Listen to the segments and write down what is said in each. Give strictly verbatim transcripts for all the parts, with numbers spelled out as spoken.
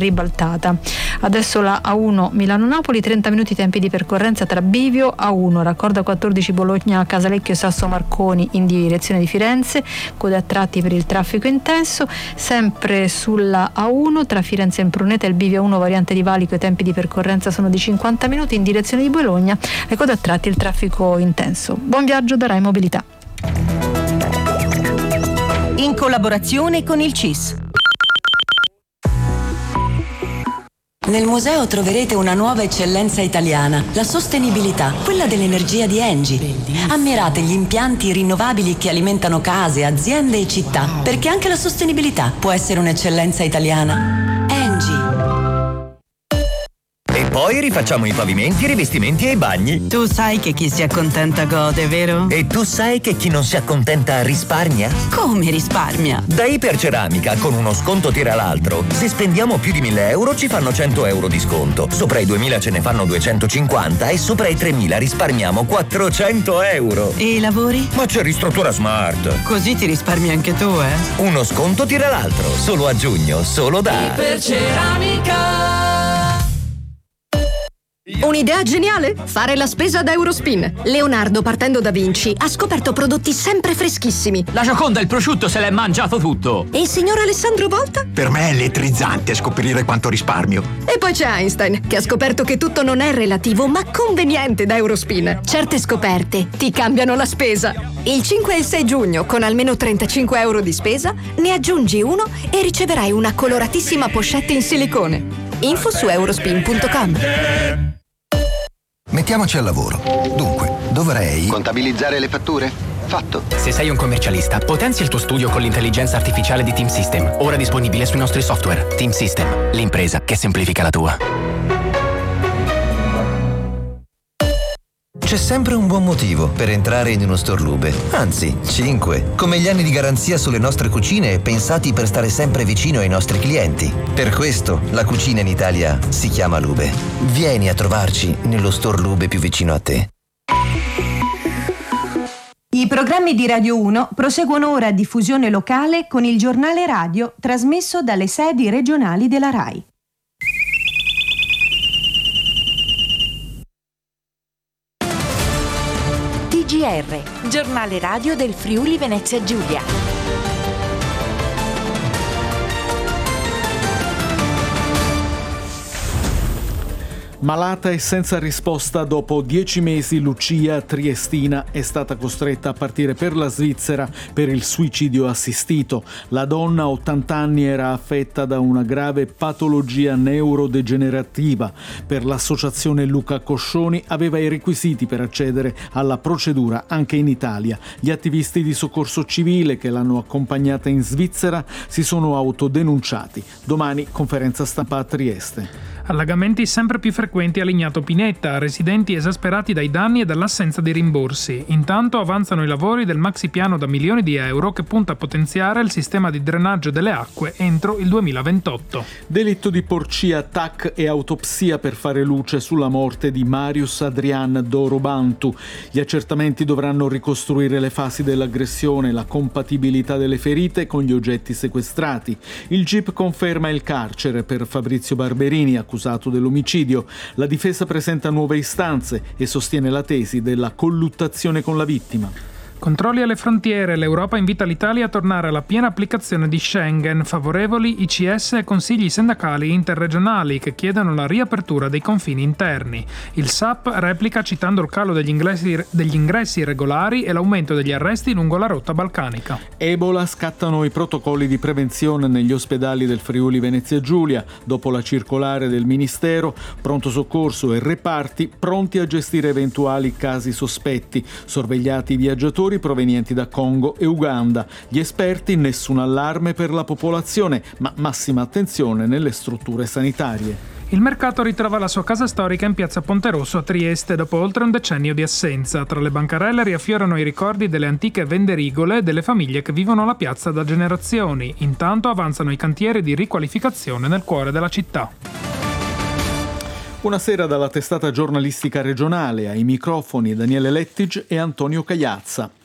ribaltata. Adesso la A uno Milano-Napoli, trenta minuti tempi di percorrenza tra Bivio, A uno raccordo quattordici Bologna-Casalecchio Sasso Marconi in direzione di Firenze, code a tratti per il traffico intenso. Sempre sulla A uno tra Firenze e Impruneta il Bivio uno variante di valico, i tempi di percorrenza sono di cinquanta minuti in direzione di Bologna, le code a tratti il traffico intenso. Buon viaggio da Rai Mobilità. In collaborazione con il C I S. Nel museo troverete una nuova eccellenza italiana, la sostenibilità, quella dell'energia di Engie. Bellissimo. Ammirate gli impianti rinnovabili che alimentano case, aziende e città, wow. Perché anche la sostenibilità può essere un'eccellenza italiana. Engie. E poi rifacciamo i pavimenti, i rivestimenti e i bagni. Tu sai che chi si accontenta gode, vero? E tu sai che chi non si accontenta risparmia? Come risparmia? Da Iperceramica, con uno sconto tira l'altro. Se spendiamo più di mille euro ci fanno cento euro di sconto. Sopra i duemila ce ne fanno duecentocinquanta e sopra i tremila risparmiamo quattrocento euro. E i lavori? Ma c'è Ristruttura Smart. Così ti risparmi anche tu, eh? Uno sconto tira l'altro. Solo a giugno, solo da Iperceramica. Un'idea geniale? Fare la spesa da Eurospin. Leonardo, partendo da Vinci, ha scoperto prodotti sempre freschissimi. La Gioconda e il prosciutto se l'è mangiato tutto. E il signor Alessandro Volta? Per me è elettrizzante scoprire quanto risparmio. E poi c'è Einstein, che ha scoperto che tutto non è relativo, ma conveniente da Eurospin. Certe scoperte ti cambiano la spesa. Il cinque e il sei giugno, con almeno trentacinque euro di spesa, ne aggiungi uno e riceverai una coloratissima pochette in silicone. Info su eurospin punto com. Mettiamoci al lavoro. Dunque, dovrei... contabilizzare le fatture? Fatto. Se sei un commercialista, potenzia il tuo studio con l'intelligenza artificiale di Team System, ora disponibile sui nostri software. Team System, l'impresa che semplifica la tua. C'è sempre un buon motivo per entrare in uno store Lube, anzi, cinque, come gli anni di garanzia sulle nostre cucine pensati per stare sempre vicino ai nostri clienti. Per questo la cucina in Italia si chiama Lube. Vieni a trovarci nello store Lube più vicino a te. I programmi di Radio uno proseguono ora a diffusione locale con il giornale radio trasmesso dalle sedi regionali della RAI. T G R, giornale radio del Friuli Venezia Giulia. Malata e senza risposta dopo dieci mesi, Lucia, triestina, è stata costretta a partire per la Svizzera per il suicidio assistito. La donna, ottanta anni, era affetta da una grave patologia neurodegenerativa. Per l'associazione Luca Coscioni aveva i requisiti per accedere alla procedura anche in Italia. Gli attivisti di soccorso civile che l'hanno accompagnata in Svizzera si sono autodenunciati. Domani conferenza stampa a Trieste. Allagamenti sempre più frequenti a Lignato Pinetta, residenti esasperati dai danni e dall'assenza di rimborsi. Intanto avanzano i lavori del maxi piano da milioni di euro che punta a potenziare il sistema di drenaggio delle acque entro il duemilaventotto. Delitto di porcia, T A C e autopsia per fare luce sulla morte di Marius Adrian Dorobantu. Gli accertamenti dovranno ricostruire le fasi dell'aggressione, la compatibilità delle ferite con gli oggetti sequestrati. Il G I P conferma il carcere per Fabrizio Barberini, accusato dell'omicidio. La difesa presenta nuove istanze e sostiene la tesi della colluttazione con la vittima. Controlli alle frontiere, l'Europa invita l'Italia a tornare alla piena applicazione di Schengen, favorevoli I C S e consigli sindacali interregionali che chiedono la riapertura dei confini interni. Il S A P replica citando il calo degli ingressi, degli ingressi irregolari e l'aumento degli arresti lungo la rotta balcanica. Ebola, scattano i protocolli di prevenzione negli ospedali del Friuli Venezia Giulia. Dopo la circolare del Ministero, pronto soccorso e reparti pronti a gestire eventuali casi sospetti, sorvegliati i viaggiatori provenienti da Congo e Uganda. Gli esperti: nessun allarme per la popolazione, ma massima attenzione nelle strutture sanitarie. Il mercato ritrova la sua casa storica in piazza Ponte Rosso a Trieste dopo oltre un decennio di assenza. Tra le bancarelle riaffiorano i ricordi delle antiche venderigole e delle famiglie che vivono la piazza da generazioni. Intanto avanzano i cantieri di riqualificazione nel cuore della città. Buonasera dalla testata giornalistica regionale, ai microfoni Daniele Lettig e Antonio Cagliazza.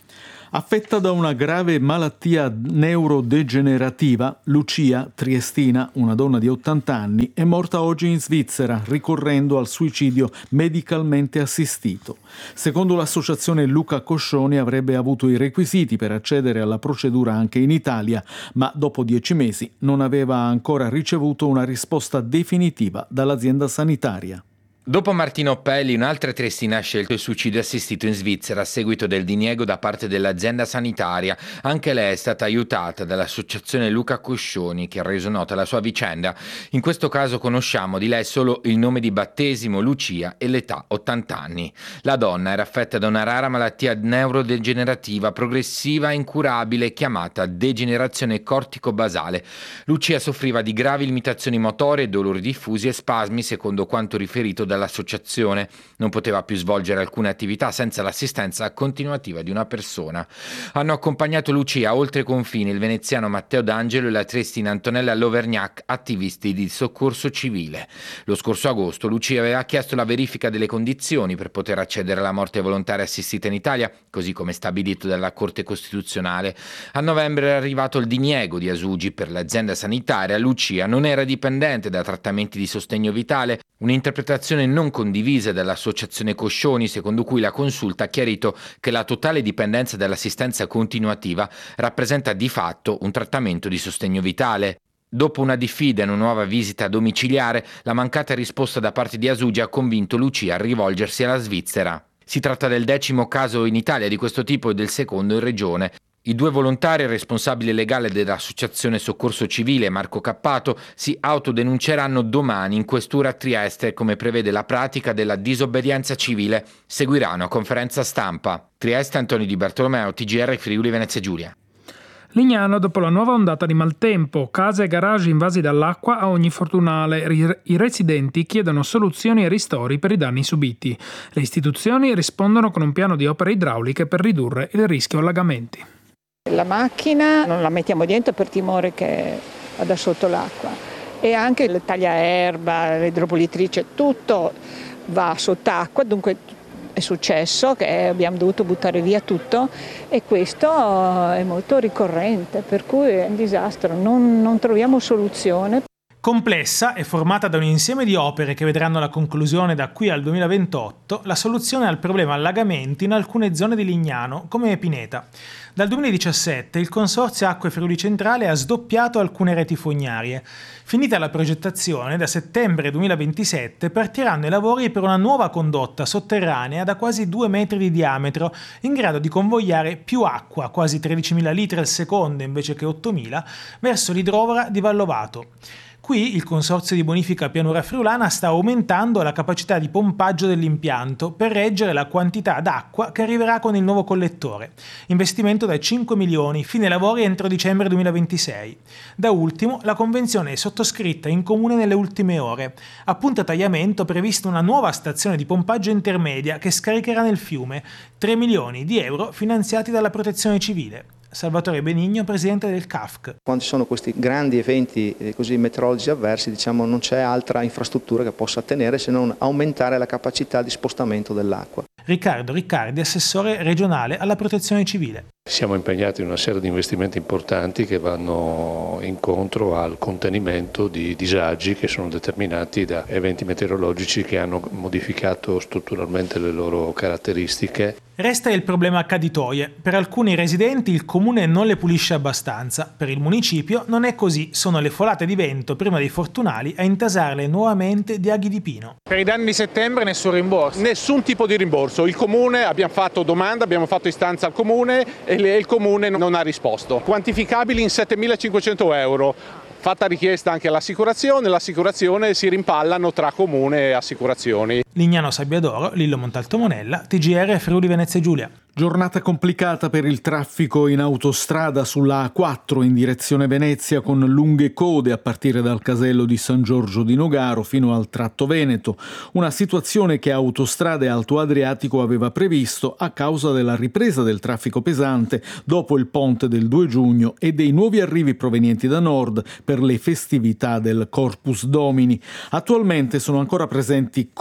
Affetta da una grave malattia neurodegenerativa, Lucia, triestina, una donna di ottanta anni, è morta oggi in Svizzera ricorrendo al suicidio medicalmente assistito. Secondo l'associazione Luca Coscioni avrebbe avuto i requisiti per accedere alla procedura anche in Italia, ma dopo dieci mesi non aveva ancora ricevuto una risposta definitiva dall'azienda sanitaria. Dopo Martino Pelli, un'altra triestina ha scelto il suicidio assistito in Svizzera a seguito del diniego da parte dell'azienda sanitaria. Anche lei è stata aiutata dall'associazione Luca Coscioni, che ha reso nota la sua vicenda. In questo caso conosciamo di lei solo il nome di battesimo, Lucia, e l'età, ottanta anni. La donna era affetta da una rara malattia neurodegenerativa progressiva e incurabile chiamata degenerazione cortico-basale. Lucia soffriva di gravi limitazioni motorie, dolori diffusi e spasmi, secondo quanto riferito da l'associazione. Non poteva più svolgere alcune attività senza l'assistenza continuativa di una persona. Hanno accompagnato Lucia oltre confini il veneziano Matteo D'Angelo e la triestina Antonella Lovergnac, attivisti di soccorso civile. Lo scorso agosto Lucia aveva chiesto la verifica delle condizioni per poter accedere alla morte volontaria assistita in Italia, così come stabilito dalla Corte Costituzionale. A novembre è arrivato il diniego di Asugi per l'azienda sanitaria. Lucia non era dipendente da trattamenti di sostegno vitale, un'interpretazione non condivisa dall'associazione Coscioni, secondo cui la consulta ha chiarito che la totale dipendenza dall'assistenza continuativa rappresenta di fatto un trattamento di sostegno vitale. Dopo una diffida e una nuova visita domiciliare, la mancata risposta da parte di Asugi ha convinto Lucia a rivolgersi alla Svizzera. Si tratta del decimo caso in Italia di questo tipo e del secondo in regione. I due volontari e responsabile legale dell'Associazione Soccorso Civile, Marco Cappato, si autodenunceranno domani in questura a Trieste, come prevede la pratica della disobbedienza civile. Seguirà una conferenza stampa. Trieste, Antonio Di Bartolomeo, T G R Friuli Venezia Giulia. Lignano dopo la nuova ondata di maltempo, case e garage invasi dall'acqua a ogni fortunale. I residenti chiedono soluzioni e ristori per i danni subiti. Le istituzioni rispondono con un piano di opere idrauliche per ridurre il rischio allagamenti. La macchina non la mettiamo dentro per timore che vada sotto l'acqua, e anche il tagliaerba, l'idropolitrice, tutto va sott'acqua, dunque è successo che abbiamo dovuto buttare via tutto, e questo è molto ricorrente, per cui è un disastro, non, non troviamo soluzione. Complessa e formata da un insieme di opere che vedranno la conclusione da qui al duemilaventotto, la soluzione al problema allagamenti in alcune zone di Lignano, come Pineta. Dal duemiladiciassette il Consorzio Acque Friuli Centrale ha sdoppiato alcune reti fognarie. Finita la progettazione, da settembre duemilaventisette partiranno i lavori per una nuova condotta sotterranea da quasi due metri di diametro, in grado di convogliare più acqua, quasi tredicimila litri al secondo invece che ottomila, verso l'idrovora di Vallovato. Qui il Consorzio di Bonifica Pianura Friulana sta aumentando la capacità di pompaggio dell'impianto per reggere la quantità d'acqua che arriverà con il nuovo collettore. Investimento da cinque milioni, fine lavori entro dicembre duemilaventisei. Da ultimo, la convenzione è sottoscritta in comune nelle ultime ore. A Punta Tagliamento è prevista una nuova stazione di pompaggio intermedia che scaricherà nel fiume. tre milioni di euro finanziati dalla Protezione Civile. Salvatore Benigno, presidente del C A F C. Quando ci sono questi grandi eventi eh, così meteorologici avversi, diciamo, non c'è altra infrastruttura che possa tenere se non aumentare la capacità di spostamento dell'acqua. Riccardo Riccardi, assessore regionale alla Protezione Civile. Siamo impegnati in una serie di investimenti importanti che vanno incontro al contenimento di disagi che sono determinati da eventi meteorologici che hanno modificato strutturalmente le loro caratteristiche. Resta il problema caditoie. Per alcuni residenti il comune non le pulisce abbastanza. Per il municipio non è così, sono le folate di vento prima dei fortunali a intasarle nuovamente di aghi di pino. Per i danni di settembre nessun rimborso? Nessun tipo di rimborso. Il comune, abbiamo fatto domanda, abbiamo fatto istanza al comune e il comune non ha risposto. Quantificabili in settemilacinquecento euro. Fatta richiesta anche all'assicurazione, l'assicurazione si rimpallano tra comune e assicurazioni. Lignano Sabbiadoro, Lillo Montalto Monella, T G R Friuli Venezia Giulia. Giornata complicata per il traffico in autostrada sulla A quattro in direzione Venezia, con lunghe code a partire dal casello di San Giorgio di Nogaro fino al tratto Veneto. Una situazione che Autostrade Alto Adriatico aveva previsto a causa della ripresa del traffico pesante dopo il ponte del due giugno e dei nuovi arrivi provenienti da nord per le festività del Corpus Domini. Attualmente sono ancora presenti code per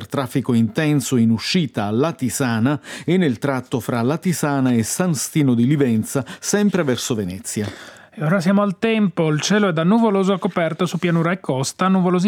per traffico intenso in uscita a Latisana e nel tratto fra Latisana e San Stino di Livenza, sempre verso Venezia. E ora siamo al tempo, il cielo è da nuvoloso a coperto su pianura e costa, nuvolosità